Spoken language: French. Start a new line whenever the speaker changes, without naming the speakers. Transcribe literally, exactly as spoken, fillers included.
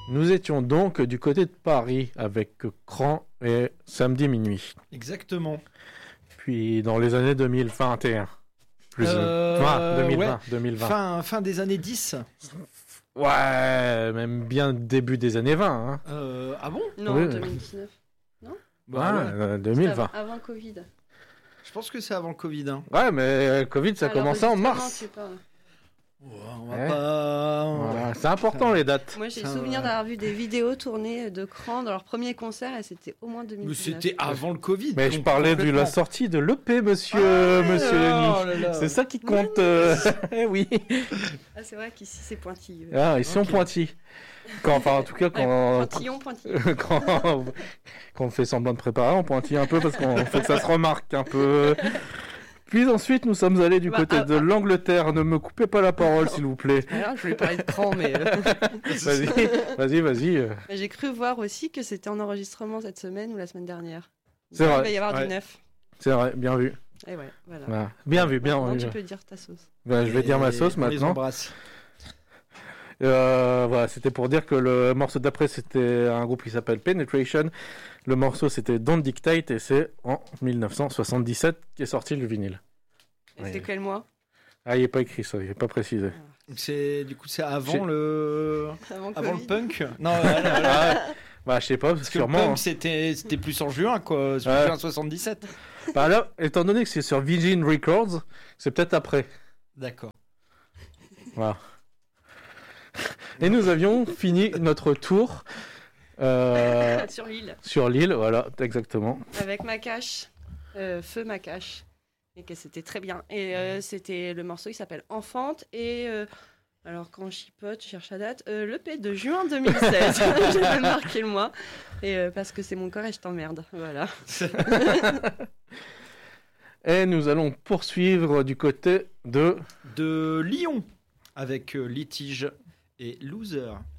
Nous étions donc du côté de Paris avec Cran et Samedi Minuit.
Exactement.
Puis dans les années deux mille vingt et un. Plus
Euh,
vingt, deux mille vingt,
ouais.
deux mille vingt.
Fin, fin des années dix.
Ouais, même bien début des années vingt. Hein.
Euh, ah bon?
Non,
Oui.
deux mille dix-neuf.
Ouais,
Bah ouais.
euh, deux mille vingt.
Avant, avant Covid.
Je pense que c'est avant le Covid. Hein.
Ouais, mais euh, Covid, ça a
Alors,
commencé en
justement,
mars.
tu parles.
Ouais, on va
Ouais.
pas...
Voilà, c'est important les dates.
Moi, j'ai
Ça,
souvenir
ouais.
d'avoir vu des vidéos tournées de Cran dans leur premier concert et c'était au moins deux mille
Mais
dix-neuf.
c'était avant le Covid.
Mais je
donc
parlais de la
complètement.
sortie de l'E P, monsieur,
Ah,
monsieur
oh
Lenny.
là là.
C'est ça qui compte. euh, Eh oui.
Ah, c'est vrai qu'ici, c'est pointilleux.
Ah, ils sont
Ok.
pointis. Quand, enfin, en tout cas,
Ouais,
quand,
pointillon, pointillon.
quand, quand on fait semblant de préparer, on pointille un peu parce qu'on faut que ça se remarque un peu. Puis ensuite, nous sommes allés du
Bah,
côté
ah,
de
ah.
l'Angleterre. Ne me coupez pas la parole, s'il vous plaît.
Alors, je voulais parler de Cran, mais euh,
Vas-y, vas-y, vas-y. euh.
mais j'ai cru voir aussi que c'était en enregistrement cette semaine ou la semaine dernière.
C'est
Donc,
vrai.
Il va y avoir
Ouais.
du neuf.
C'est vrai, bien vu.
Et ouais, voilà.
Voilà. Bien vu, bien
Maintenant,
vu.
tu peux dire ta sauce.
Ben, je vais dire ma
Et
sauce
on les
maintenant.
embrasse.
Euh, voilà, c'était pour dire que le morceau d'après, c'était un groupe qui s'appelle Penetration. Le morceau, c'était Don't Dictate et c'est en dix-neuf cent soixante-dix-sept qu'est sorti le vinyle.
Et
Ouais.
c'était quel mois?
Ah, il n'est pas écrit ça, il n'est pas précisé.
C'est, du coup, c'est avant
J'ai-
le...
Avant,
Avant
Covid.
le punk. Non, voilà, voilà.
Ah, bah, je sais pas,
Parce que le
sûrement.
punk, c'était, c'était plus en juin, quoi. Sur
Ouais.
juin soixante-dix-sept.
hein. Bah, là, étant donné que c'est sur Virgin Records, c'est peut-être après.
D'accord.
Voilà. Et nous avions fini notre tour euh,
Sur l'île.
sur l'île, voilà, exactement.
Avec Macache. Euh, Feu Macache. Et que c'était très bien. Et euh, c'était le morceau, il s'appelle Enfante. Et euh, alors, quand je chipote, je cherche la date. Euh, le P de juin deux mille seize. J'ai même marqué le mois. Et euh, parce que c'est mon corps et je t'emmerde. Voilà.
Et nous allons poursuivre du côté de...
De Lyon, avec euh, Litige et Loser.